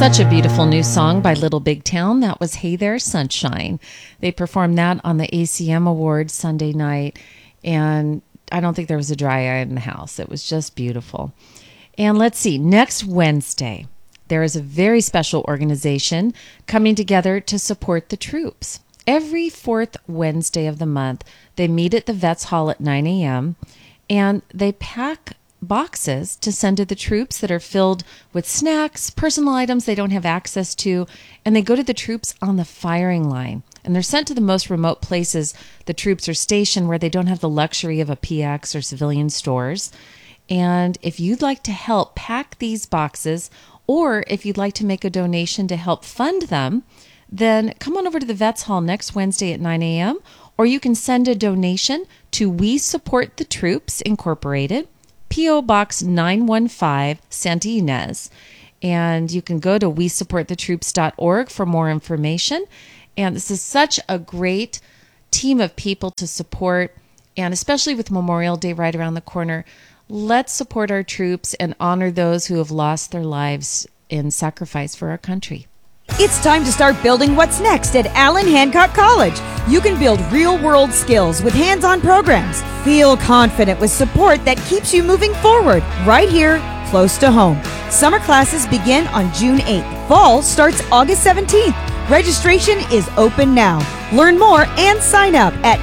Such a beautiful new song by Little Big Town. That was Hey There, Sunshine. They performed that on the ACM Awards Sunday night, and I don't think there was a dry eye in the house. It was just beautiful. And let's see, next Wednesday, there is a very special organization coming together to support the troops. Every fourth Wednesday of the month, they meet at the Vets Hall at 9 a.m., and they pack boxes to send to the troops that are filled with snacks, personal items they don't have access to, and they go to the troops on the firing line. And they're sent to the most remote places the troops are stationed where they don't have the luxury of a PX or civilian stores. And if you'd like to help pack these boxes, or if you'd like to make a donation to help fund them, then come on over to the Vets Hall next Wednesday at 9 a.m., or you can send a donation to We Support the Troops Incorporated, P.O. Box 915, Santa Ynez. And you can go to WeSupportTheTroops.org for more information. And this is such a great team of people to support, and especially with Memorial Day right around the corner, let's support our troops and honor those who have lost their lives in sacrifice for our country. It's time to start building what's next at Allen Hancock College. You can build real-world skills with hands-on programs. Feel confident with support that keeps you moving forward right here, close to home. Summer classes begin on June 8th. Fall starts August 17th. Registration is open now. Learn more and sign up at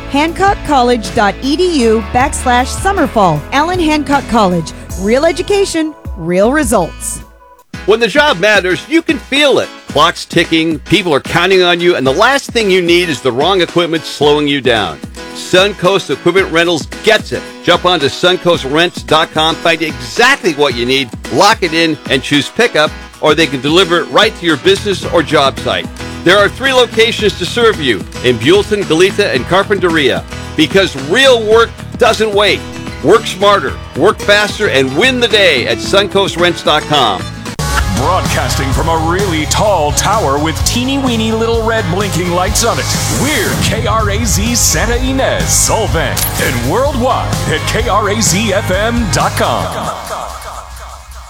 hancockcollege.edu/summerfall. Allen Hancock College. Real education, real results. When the job matters, you can feel it. Clock's ticking, people are counting on you, and the last thing you need is the wrong equipment slowing you down. Suncoast Equipment Rentals gets it. Jump on to suncoastrents.com, find exactly what you need, lock it in, and choose pickup, or they can deliver it right to your business or job site. There are 3 locations to serve you in Buellton, Goleta, and Carpinteria, because real work doesn't wait. Work smarter, work faster, and win the day at suncoastrents.com. Broadcasting from a really tall tower with teeny-weeny little red blinking lights on it. We're KRAZ Santa Ynez, Solvang, and worldwide at KRAZFM.com.